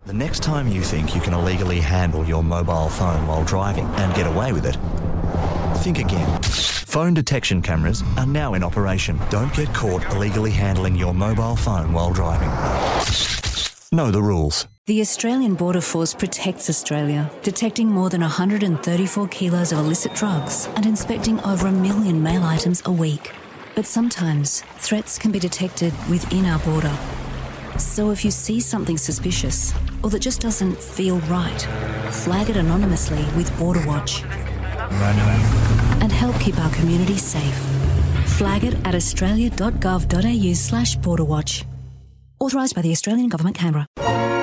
The next time you think you can illegally handle your mobile phone while driving and get away with it, think again. Phone detection cameras are now in operation. Don't get caught illegally handling your mobile phone while driving. Know the rules. The Australian Border Force protects Australia, detecting more than 134 kilos of illicit drugs and inspecting over 1 million mail items a week. But sometimes, threats can be detected within our border. So if you see something suspicious or that just doesn't feel right, flag it anonymously with Border Watch. And help keep our community safe. Flag it at australia.gov.au/borderwatch. Authorised by the Australian Government, Canberra.